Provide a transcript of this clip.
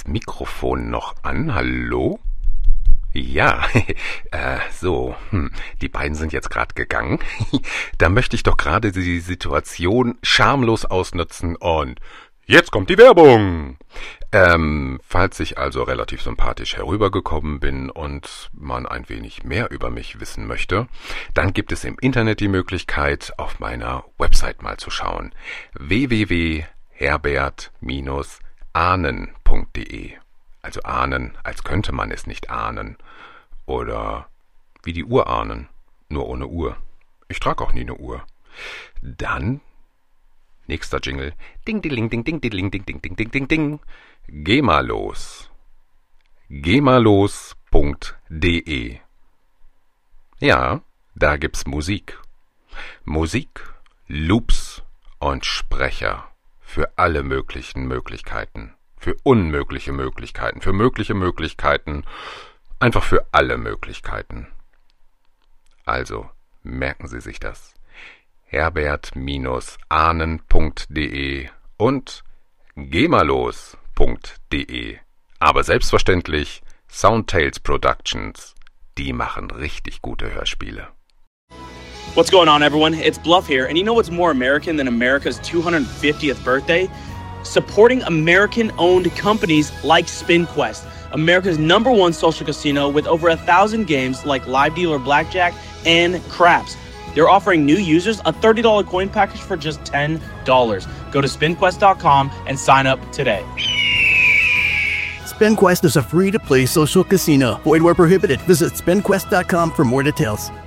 das Mikrofon noch an? Hallo? Ja, die beiden sind jetzt gerade gegangen. Da möchte ich doch gerade die Situation schamlos ausnutzen und jetzt kommt die Werbung. Falls ich also relativ sympathisch herübergekommen bin und man ein wenig mehr über mich wissen möchte, dann gibt es im Internet die Möglichkeit, auf meiner Website mal zu schauen. www.herbert-ahnen.de. Also ahnen, als könnte man es nicht ahnen. Oder wie die Urahnen, nur ohne Uhr. Ich trage auch nie eine Uhr. Dann, nächster Jingle. Ding, ding, ding, ding, ding, ding, ding, ding, ding, ding, ding, ding. Geh mal los. Gehmallos.de. Ja, da gibt's Musik. Musik, Loops und Sprecher für alle möglichen Möglichkeiten. Für unmögliche Möglichkeiten, für mögliche Möglichkeiten, einfach für alle Möglichkeiten. Also, merken Sie sich das. herbert-ahnen.de und gehmallos.de. Aber selbstverständlich Soundtales Productions. Die machen richtig gute Hörspiele. What's going on, everyone? It's Bluff here, and you know what's more American than America's 250th birthday? Supporting American-owned companies like SpinQuest, America's #1 social casino with over 1,000 games like Live Dealer Blackjack and Craps. They're offering new users a $30 coin package for just $10. Go to SpinQuest.com and sign up today. SpinQuest is a free-to-play social casino. Void where prohibited. Visit SpinQuest.com for more details.